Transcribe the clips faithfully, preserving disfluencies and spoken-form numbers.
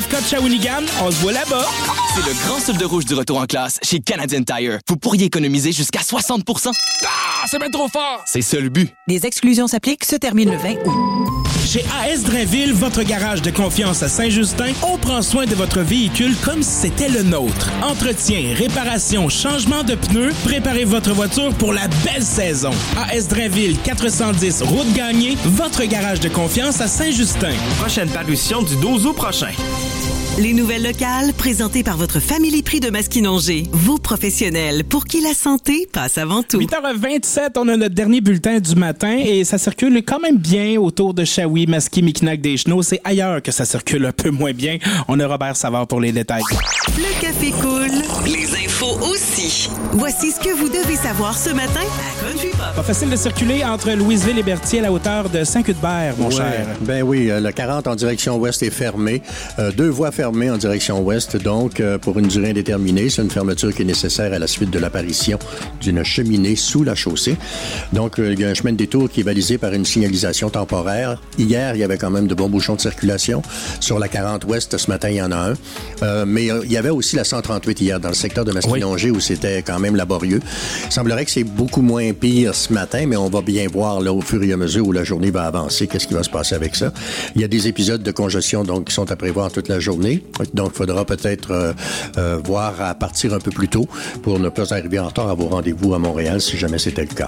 F K de Shawinigan. On se voit là-bas. C'est le grand solde rouge du retour en classe chez Canadian Tire. Vous pourriez économiser jusqu'à soixante pour cent. Ah, c'est bien trop fort! C'est ça le but. Des exclusions s'appliquent, se termine le vingt août. Chez A S Drainville, votre garage de confiance à Saint-Justin, on prend soin de votre véhicule comme si c'était le nôtre. Entretien, réparation, changement de pneus, préparez votre voiture pour la belle saison. A S Drainville, quatre cent dix, route Gagné, votre garage de confiance à Saint-Justin. Prochaine parution du douze août prochain. Les nouvelles locales, présentées par votre Family Prix de Masquinongé. Vos professionnels, pour qui la santé passe avant tout. huit heures vingt-sept, on a notre dernier bulletin du matin et ça circule quand même bien autour de Shawi, Masqui, Miquelon, Deschenaux. C'est ailleurs que ça circule un peu moins bien. On a Robert Savard pour les détails. Le café coule. Les infos aussi. Voici ce que vous devez savoir ce matin à Country Pop. Pas facile de circuler entre Louisville et Berthier à la hauteur de Saint-Cuthbert, mon ouais, cher. Ben oui, euh, le quarante en direction ouest est fermé. Euh, deux voies fermées en direction ouest, donc euh, pour une durée indéterminée. C'est une fermeture qui est nécessaire à la suite de l'apparition d'une cheminée sous la chaussée. Donc, euh, il y a un chemin de détour qui est balisé par une signalisation temporaire. Hier, il y avait quand même de bons bouchons de circulation. Sur la quarante ouest, ce matin, il y en a un. Euh, mais euh, il y avait aussi la cent trente-huit hier dans le secteur de Masquinongé oui. où c'était quand même laborieux. Il semblerait que c'est beaucoup moins pire ce matin, mais on va bien voir là, au fur et à mesure où la journée va avancer, qu'est-ce qui va se passer avec ça. Il y a des épisodes de congestion donc qui sont à prévoir toute la journée. Donc, il faudra peut-être euh, euh, voir à partir un peu plus tôt pour ne pas arriver en retard à vos rendez-vous à Montréal si jamais c'était le cas.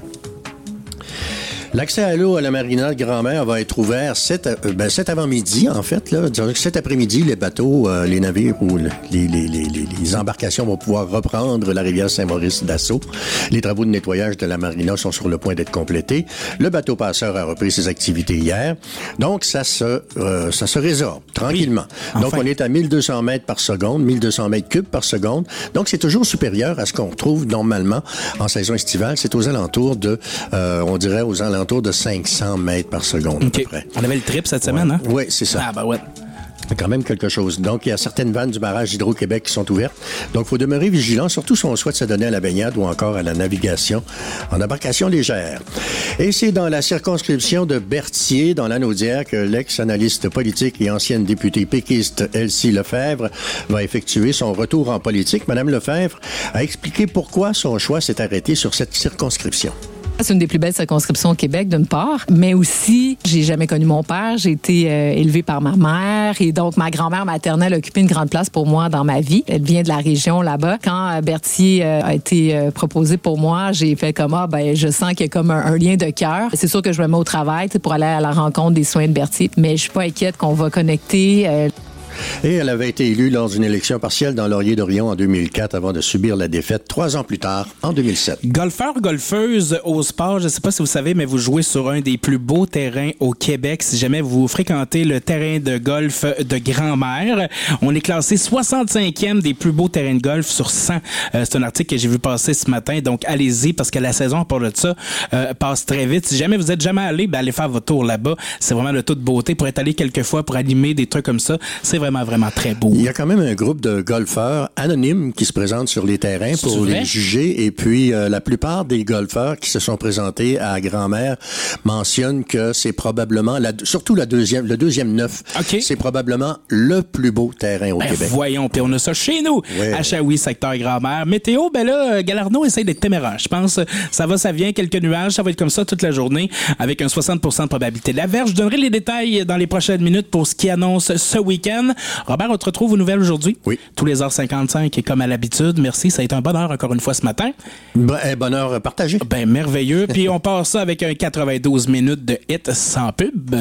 L'accès à l'eau à la marina de Grand-Mère va être ouvert cet, euh, ben, cet avant-midi, en fait. Là. Cet après-midi, les bateaux, euh, les navires ou les, les, les, les, les embarcations vont pouvoir reprendre la rivière Saint-Maurice d'assaut. Les travaux de nettoyage de la marina sont sur le point d'être complétés. Le bateau passeur a repris ses activités hier. Donc, ça se, euh, ça se résorbe tranquillement. Oui, enfin. Donc, on est à mille deux cents mètres par seconde, mille deux cents mètres cubes par seconde. Donc, c'est toujours supérieur à ce qu'on retrouve normalement en saison estivale. C'est aux alentours de, euh, on dirait aux alentours autour de cinq cents mètres par seconde okay. à peu près. On avait le trip cette semaine, ouais. hein? Oui, c'est ça. Ah, ben ouais. C'est quand même quelque chose. Donc, il y a certaines vannes du barrage d'Hydro-Québec qui sont ouvertes. Donc, il faut demeurer vigilant, surtout si on souhaite se donner à la baignade ou encore à la navigation en embarcation légère. Et c'est dans la circonscription de Berthier, dans l'Anaudière, que l'ex-analyste politique et ancienne députée péquiste Elsie Lefebvre va effectuer son retour en politique. Madame Lefebvre a expliqué pourquoi son choix s'est arrêté sur cette circonscription. C'est une des plus belles circonscriptions au Québec, d'une part, mais aussi, j'ai jamais connu mon père. J'ai été euh, élevée par ma mère et donc ma grand-mère maternelle a occupé une grande place pour moi dans ma vie. Elle vient de la région là-bas. Quand euh, Berthier euh, a été euh, proposé pour moi, j'ai fait comme ah ben je sens qu'il y a comme un, un lien de cœur. C'est sûr que je me mets au travail pour aller à la rencontre des soins de Berthier, mais je suis pas inquiète qu'on va connecter. Euh, Et elle avait été élue lors d'une élection partielle dans Laurier-Dorion en deux mille quatre avant de subir la défaite trois ans plus tard, en deux mille sept. Golfeur, golfeuse au sport, je ne sais pas si vous savez, mais vous jouez sur un des plus beaux terrains au Québec. Si jamais vous fréquentez le terrain de golf de Grand-Mère, on est classé soixante-cinquième des plus beaux terrains de golf sur cent. Euh, c'est un article que j'ai vu passer ce matin, donc allez-y parce que la saison, pour de ça, euh, passe très vite. Si jamais vous êtes jamais allé, ben allez faire votre tour là-bas. C'est vraiment de toute beauté. Pour être allé quelques fois pour animer des trucs comme ça, c'est vraiment, vraiment très beau. Il y a quand même un groupe de golfeurs anonymes qui se présentent sur les terrains pour vrai? les juger. Et puis, euh, la plupart des golfeurs qui se sont présentés à Grand-Mère mentionnent que c'est probablement, la, surtout la deuxième, le deuxième neuf, okay. c'est probablement le plus beau terrain au ben Québec. Voyons, puis on a ça chez nous, ouais. à Shawi, secteur Grand-Mère. Météo, ben là, Galarno essaie d'être téméraire. Je pense, ça va, ça vient, quelques nuages, ça va être comme ça toute la journée, avec un soixante pour cent de probabilité d'averse. Je donnerai les détails dans les prochaines minutes pour ce qui annonce ce week-end. Robert, on te retrouve aux nouvelles aujourd'hui. Oui. Tous les heures cinquante-cinq et comme à l'habitude. Merci, ça a été un bonheur encore une fois ce matin. Ben, bonheur partagé. Ben, merveilleux. Puis on part ça avec un quatre-vingt-douze minutes de hits sans pub.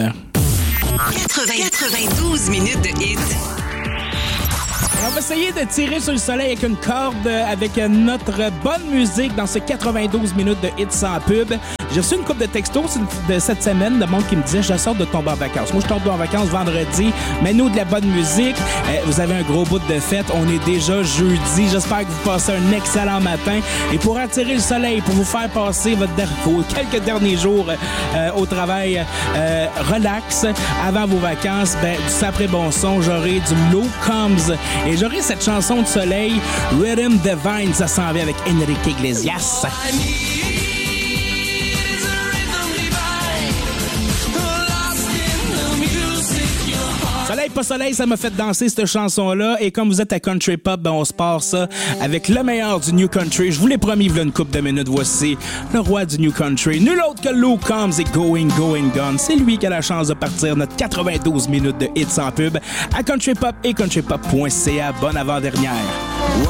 quatre-vingt-douze minutes de hits. On va essayer de tirer sur le soleil avec une corde, avec notre bonne musique dans ce quatre-vingt-douze minutes de hits sans pub. J'ai reçu une couple de textos de cette semaine de monde qui me disait « Je sors de tomber en vacances. » Moi, je tombe en vacances vendredi. Mais nous, de la bonne musique. Euh, vous avez un gros bout de fête. On est déjà jeudi. J'espère que vous passez un excellent matin. Et pour attirer le soleil, pour vous faire passer votre der- vos quelques derniers jours euh, au travail euh, relax avant vos vacances, ben, du sapré bon son, j'aurai du Low Combs. Et j'aurai cette chanson de soleil, Rhythm Divine. Ça s'en vient avec Enrique Iglesias. Soleil pas Alpha Soleil, ça m'a fait danser cette chanson-là. Et comme vous êtes à Country Pop, ben on se part ça avec le meilleur du New Country. Je vous l'ai promis, il y a une couple de minutes. Voici le roi du New Country. Nul autre que Luke Combs et Going, Going, Gone. C'est lui qui a la chance de partir notre quatre-vingt-douze minutes de hits sans pub à Country Pop et country pop point c a. Bonne avant-dernière.